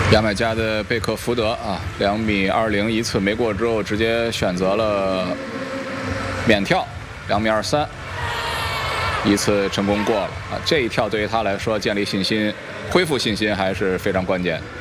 牙买加的贝克福德啊，2.20米一次没过之后，直接选择了免跳2.23米，一次成功过了啊！这一跳对于他来说建立信心、恢复信心还是非常关键。